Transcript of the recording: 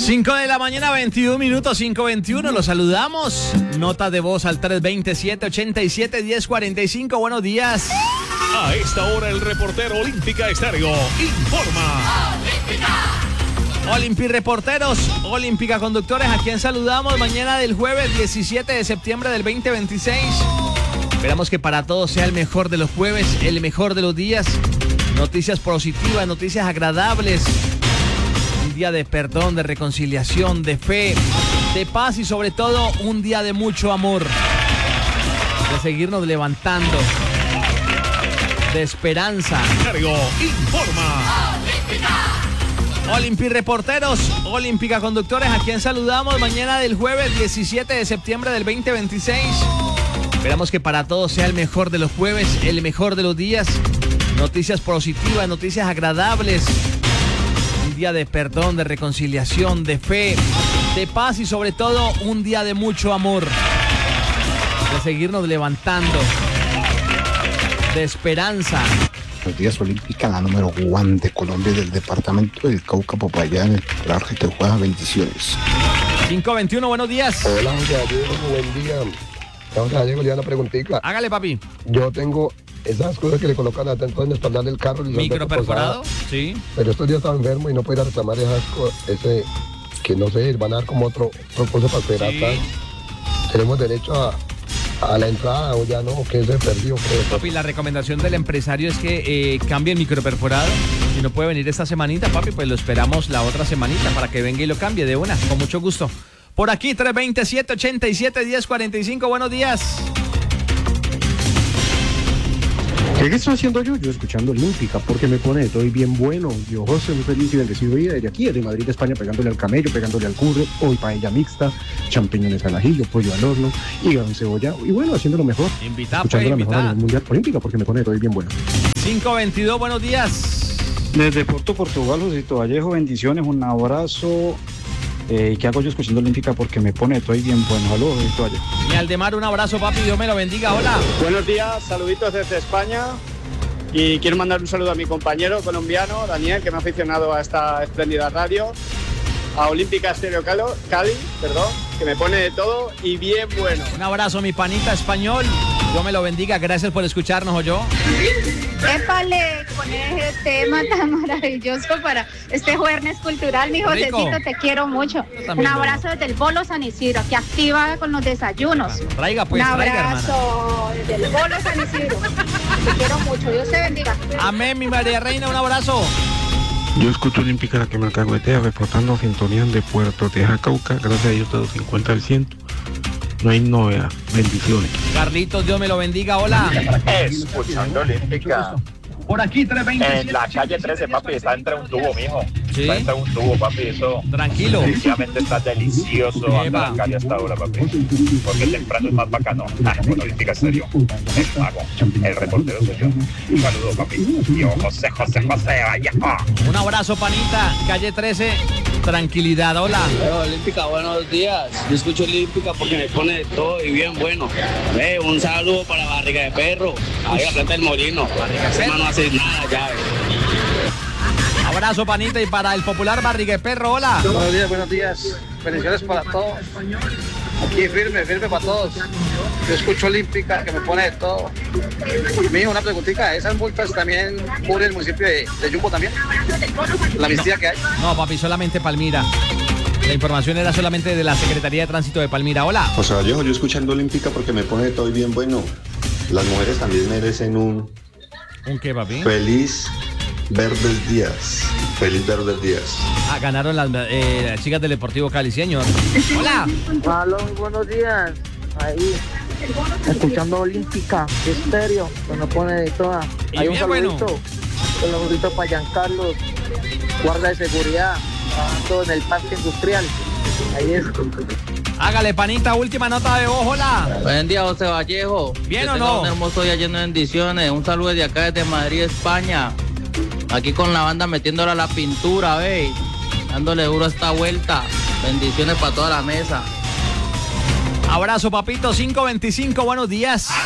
5 de la mañana, 21 minutos, 5:21. Los saludamos. Nota de voz al 327-87-1045. Buenos días. A esta hora el reportero Olímpica Estéreo informa. Olympi reporteros, Olímpica conductores, ¿a quién saludamos? Mañana del jueves 17 de septiembre del 2026. Esperamos que para todos sea el mejor de los jueves, el mejor de los días. Noticias positivas, noticias agradables. Un día de perdón, de reconciliación, de fe, de paz y sobre todo un día de mucho amor. De seguirnos levantando. De esperanza. Estéreo informa. Olympi reporteros, Olímpica conductores, ¿a quién saludamos? Mañana del jueves 17 de septiembre del 2026. Esperamos que para todos sea el mejor de los jueves, el mejor de los días. Noticias positivas, noticias agradables. Un día de perdón, de reconciliación, de fe, de paz y sobre todo un día de mucho amor. De seguirnos levantando. De esperanza. Buenos días, Olímpica, la número 1 de Colombia, del departamento del Cauca, Popayán, el Paraje te juega. Bendiciones. 5:21, buenos días. Hola, Gallego, buen día. Vamos a Gallego, le da una preguntita. Hágale, papi. Yo tengo esas cosas que le colocan atento en el espaldar del carro. Micro perforado, sí. Pero estos días estaba enfermo y no puedo ir a reclamar ese, que no sé, van a dar como otro cosa para esperar. Sí. Tenemos derecho a la entrada o ya no, que se perdió. Papi, la recomendación del empresario es que cambie el microperforado. Si no puede venir esta semanita, papi, pues lo esperamos la otra semanita para que venga y lo cambie de una, con mucho gusto. Por aquí, 327-87-1045, buenos días. ¿Qué estoy haciendo yo? Yo escuchando Olímpica, porque me pone de todo y bien bueno. Yo, José, muy feliz y bendecido día desde aquí, desde Madrid, España, pegándole al camello, pegándole al curro, hoy paella mixta, champiñones al ajillo, pollo al horno, hígado encebollado, y bueno, haciendo lo mejor. Invita, escuchando pues, la mejor a invita. nivel mundial Olímpica, porque me pone de todo y bien bueno. 522, buenos días. Desde Porto, Portugal, Josito Vallejo, bendiciones, un abrazo. ¿Qué hago yo escuchando Olímpica? Porque me pone todo y bien bueno. Saludos, Josito Vallejo. Y Aldemar, un abrazo, papi, Dios me lo bendiga, hola. Buenos días, saluditos desde España. Y quiero mandar un saludo a mi compañero colombiano, Daniel, que me ha aficionado a esta espléndida radio. A Olímpica Estéreo Cali, que me pone de todo y bien bueno. Un abrazo, mi panita español. Dios me lo bendiga, gracias por escucharnos, ¿oyó? Épale, con ese tema tan maravilloso para este jueves cultural, mi Josecito, te quiero mucho. Un abrazo desde el Bolo San Isidro, que activa con los desayunos. Traiga, pues, un traiga, abrazo desde el Bolo San Isidro. Te quiero mucho, Dios te bendiga. Amén, mi María Reina, un abrazo. Yo escucho Olímpica, la que me alcahuetea, reportando sintonía de Puerto Teja, Cauca. Gracias a Dios, todo 50%. No hay novedad. Bendiciones. Carlitos, Dios me lo bendiga, hola. Escuchando Olímpica. Por aquí, 327. En la calle 13, papi, está entre un tubo, mijo. ¿Sí? Está entre un tubo, papi, eso. Tranquilo. Definitivamente está delicioso andar en la calle hasta ahora, papi. Porque temprano es más bacano. Con Olímpica Estéreo. El mago, el reportero soy yo. Un saludo, papi. Yo, José, vaya. Un abrazo, panita. Calle 13, tranquilidad, hola. Olímpica, buenos días. Yo escucho Olímpica porque me pone de todo y bien bueno. Un saludo para Barriga de Perro. Ahí a frente del molino. Barriga de Perro. No hace nada, ya. Abrazo, panita, y para el popular Barriga de Perro, hola. Buenos días. Bendiciones para todos. Aquí firme para todos. Yo escucho Olímpica, que me pone de todo. Mijo, una preguntita, ¿esas multas también cubre el municipio de Yumbo también? ¿La amnistía que hay? No, papi, solamente Palmira. La información era solamente de la Secretaría de Tránsito de Palmira, hola. José Vallejo, yo escuchando Olímpica porque me pone de todo y bien bueno. Las mujeres también merecen un qué, papi? Feliz Verdes Días. Feliz Verdes Días. Ganaron las chicas del Deportivo Cali, señor. Hola. Aló, buenos días. Ahí, escuchando Olímpica, Estéreo, que me pone de toda. Hay un saludito. Un saludito para Giancarlos, guarda de seguridad, trabajando en el parque industrial. Ahí es. Hágale, panita, última nota de voz, hola. Buen día, José Vallejo. ¿Bien o no? Un hermoso día lleno de bendiciones. Un saludo de acá, desde Madrid, España. Aquí con la banda metiéndola a la pintura, ve. Dándole duro a esta vuelta. Bendiciones para toda la mesa. Abrazo, papito. 525, buenos días.